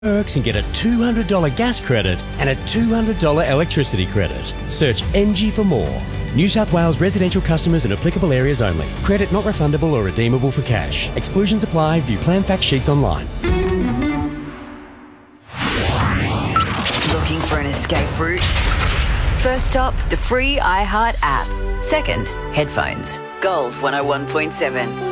Perks and get a $200 gas credit and a $200 electricity credit. Search NG for more. New South Wales residential customers in applicable areas only. Credit not refundable or redeemable for cash. Exclusions apply. View plan fact sheets online. Looking for an escape route? First stop, the free iHeart app. Second, headphones. Gold 101.7.